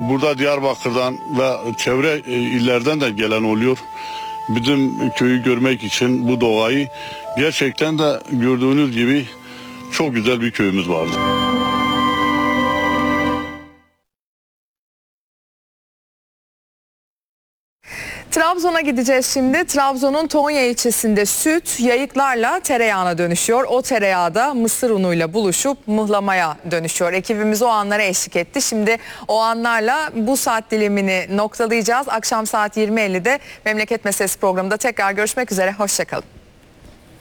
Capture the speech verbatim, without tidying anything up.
burada Diyarbakır'dan ve çevre illerden de gelen oluyor. Bizim köyü görmek için bu doğayı, gerçekten de gördüğünüz gibi çok güzel bir köyümüz vardı. Trabzon'a gideceğiz şimdi. Trabzon'un Tonya ilçesinde süt yayıklarla tereyağına dönüşüyor. O tereyağı da mısır unuyla buluşup mıhlamaya dönüşüyor. Ekibimiz o anlara eşlik etti. Şimdi o anlarla bu saat dilimini noktalayacağız. Akşam saat yirmi ellide Memleket Meselesi programında tekrar görüşmek üzere. Hoşçakalın.